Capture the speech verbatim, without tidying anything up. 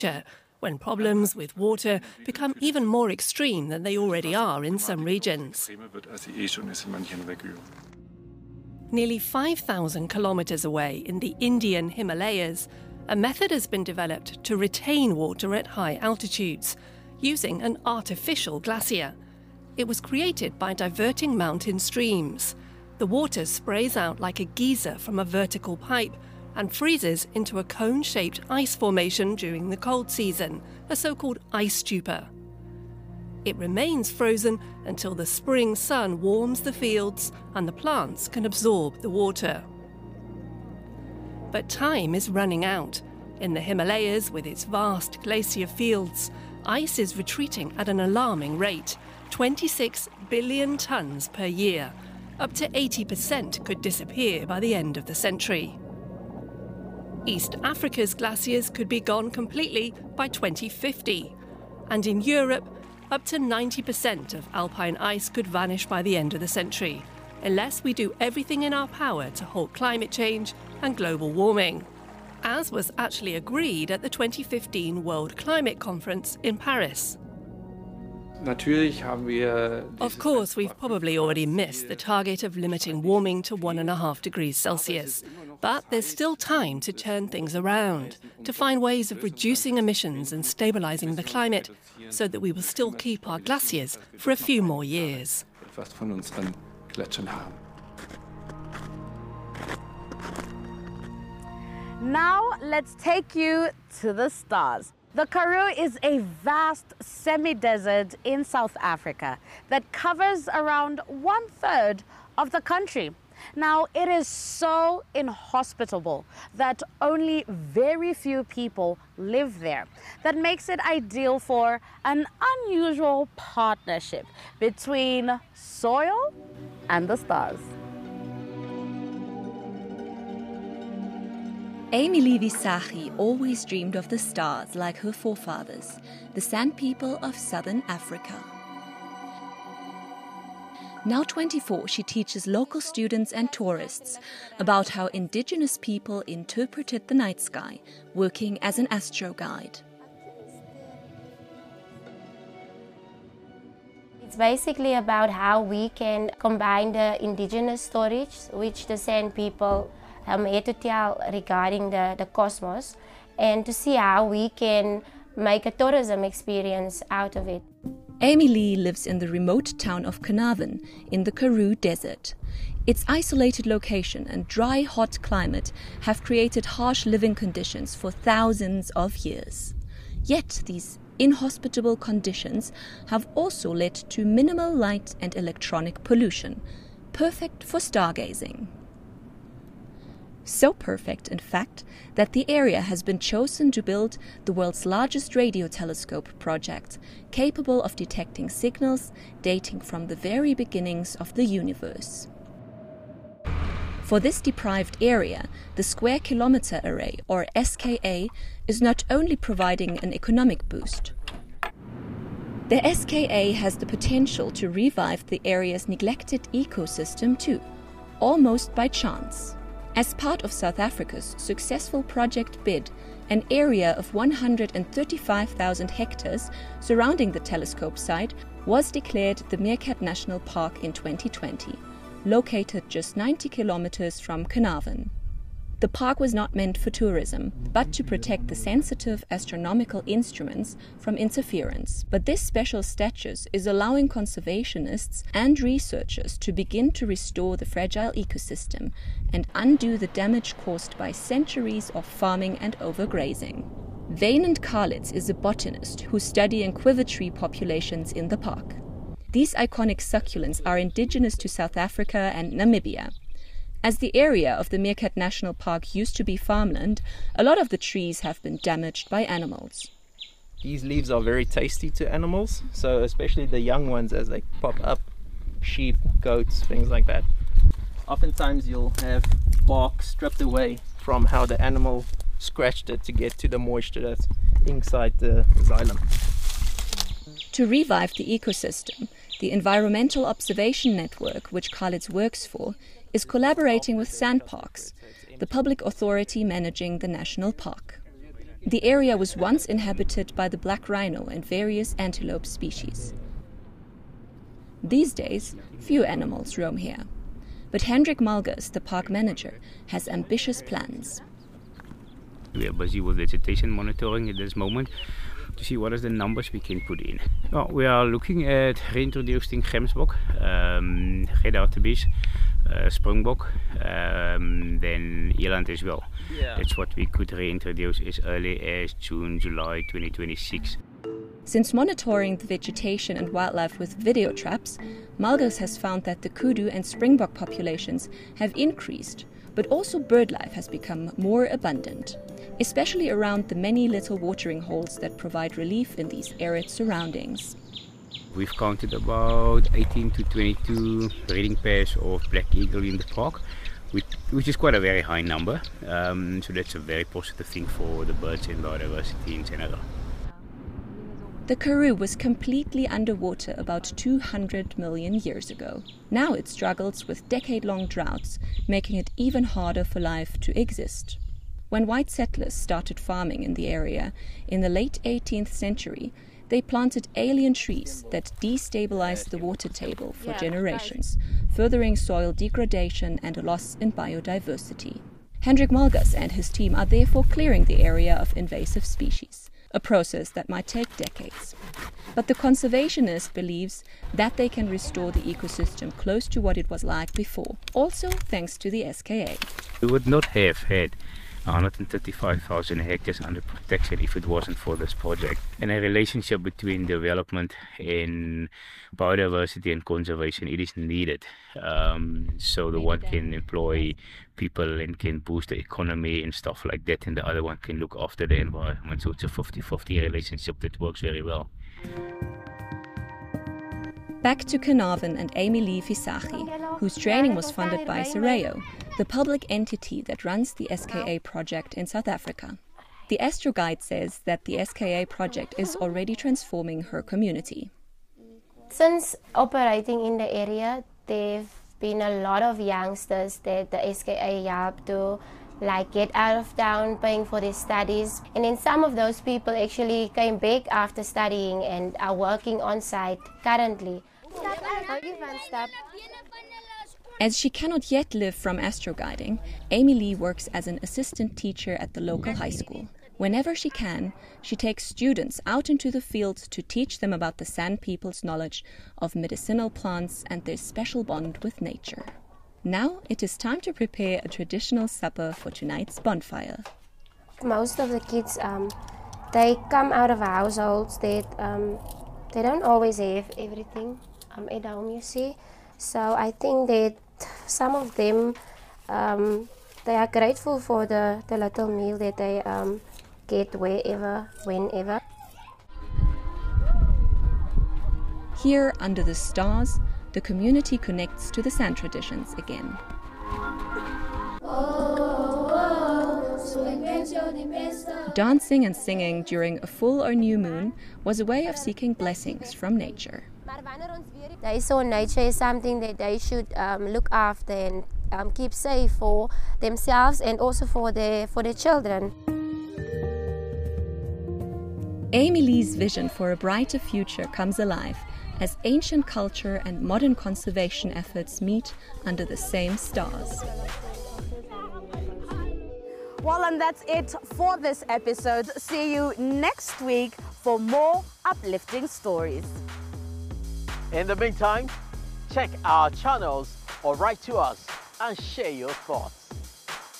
when problems with water become even more extreme than they already are in some regions. Nearly five thousand kilometers away in the Indian Himalayas, a method has been developed to retain water at high altitudes, using an artificial glacier. It was created by diverting mountain streams. The water sprays out like a geyser from a vertical pipe and freezes into a cone-shaped ice formation during the cold season, a so-called ice stupor. It remains frozen until the spring sun warms the fields and the plants can absorb the water. But time is running out. In the Himalayas, with its vast glacier fields, ice is retreating at an alarming rate, twenty-six billion tons per year. Up to eighty percent could disappear by the end of the century. East Africa's glaciers could be gone completely by twenty fifty. And in Europe, up to ninety percent of alpine ice could vanish by the end of the century, unless we do everything in our power to halt climate change and global warming, as was actually agreed at the twenty fifteen World Climate Conference in Paris. Of course, we've probably already missed the target of limiting warming to one and a half degrees Celsius. But there's still time to turn things around, to find ways of reducing emissions and stabilizing the climate, so that we will still keep our glaciers for a few more years. Now let's take you to the stars. The Karoo is a vast semi-desert in South Africa that covers around one-third of the country. Now, it is so inhospitable that only very few people live there. That makes it ideal for an unusual partnership between soil and the stars. Emily Visagie always dreamed of the stars like her forefathers, the Sand People of southern Africa. Now twenty-four, she teaches local students and tourists about how indigenous people interpreted the night sky, working as an astro guide. It's basically about how we can combine the indigenous stories, which the Sand People are made to tell regarding the, the cosmos, and to see how we can make a tourism experience out of it. Amy Lee lives in the remote town of Carnarvon in the Karoo Desert. Its isolated location and dry, hot climate have created harsh living conditions for thousands of years. Yet these inhospitable conditions have also led to minimal light and electronic pollution, perfect for stargazing. So perfect, in fact, that the area has been chosen to build the world's largest radio telescope project, capable of detecting signals dating from the very beginnings of the universe. For this deprived area, the Square Kilometre Array, or S K A, is not only providing an economic boost. The S K A has the potential to revive the area's neglected ecosystem too, almost by chance. As part of South Africa's successful Project BID, an area of one hundred thirty-five thousand hectares surrounding the telescope site was declared the Meerkat National Park in twenty twenty, located just ninety kilometers from Carnarvon. The park was not meant for tourism, but to protect the sensitive astronomical instruments from interference. But this special status is allowing conservationists and researchers to begin to restore the fragile ecosystem and undo the damage caused by centuries of farming and overgrazing. Wynand Kalitz is a botanist who studies quiver tree populations in the park. These iconic succulents are indigenous to South Africa and Namibia. As the area of the Meerkat National Park used to be farmland, a lot of the trees have been damaged by animals. These leaves are very tasty to animals, so especially the young ones as they pop up, sheep, goats, things like that. Oftentimes you'll have bark stripped away from how the animal scratched it to get to the moisture that's inside the xylem. To revive the ecosystem, the Environmental Observation Network, which Kalitz works for, is collaborating with SANParks, the public authority managing the national park. The area was once inhabited by the black rhino and various antelope species. These days, few animals roam here. But Hendrik Malgus, the park manager, has ambitious plans. We are busy with vegetation monitoring at this moment to see what is the numbers we can put in. Well, we are looking at reintroducing gemsbok, um, red hartebeest, uh, springbok, um, then eland as well. Yeah. That's what we could reintroduce as early as June, July twenty twenty-six. Since monitoring the vegetation and wildlife with video traps, Malgus has found that the kudu and springbok populations have increased, but also bird life has become more abundant, especially around the many little watering holes that provide relief in these arid surroundings. We've counted about eighteen to twenty-two breeding pairs of black eagle in the park, which, which is quite a very high number, um, so that's a very positive thing for the birds and biodiversity in general. The Karoo was completely underwater about two hundred million years ago. Now it struggles with decade-long droughts, making it even harder for life to exist. When white settlers started farming in the area in the late eighteenth century, they planted alien trees that destabilized the water table for generations, furthering soil degradation and a loss in biodiversity. Hendrik Malgus and his team are therefore clearing the area of invasive species, a process that might take decades. But the conservationist believes that they can restore the ecosystem close to what it was like before, also thanks to the S K A. We would not have had one hundred thirty-five thousand hectares under protection if it wasn't for this project. And a relationship between development and biodiversity and conservation, it is needed. Um, so the one can employ people and can boost the economy and stuff like that, and the other one can look after the environment. So it's a fifty fifty relationship that works very well. Back to Carnarvon and Amy Lee Visagie, whose training was funded by SAREO, the public entity that runs the S K A project in South Africa. The AstroGuide says that the S K A project is already transforming her community. Since operating in the area, there have been a lot of youngsters that the S K A helped to like get out of town, paying for their studies. And then some of those people actually came back after studying and are working on site currently. As she cannot yet live from astroguiding, Amy Lee works as an assistant teacher at the local high school. Whenever she can, she takes students out into the field to teach them about the San people's knowledge of medicinal plants and their special bond with nature. Now it is time to prepare a traditional supper for tonight's bonfire. Most of the kids, um, they come out of households that um, they don't always have everything um, at home, you see. So I think that some of them, um, they are grateful for the, the little meal that they um, get wherever, whenever. Here under the stars, the community connects to the San traditions again. Dancing and singing during a full or new moon was a way of seeking blessings from nature. They saw nature as something that they should um, look after and um, keep safe for themselves and also for their, for their children. Amy Lee's vision for a brighter future comes alive as ancient culture and modern conservation efforts meet under the same stars. Well, and that's it for this episode. See you next week for more uplifting stories. In the meantime, check our channels or write to us and share your thoughts.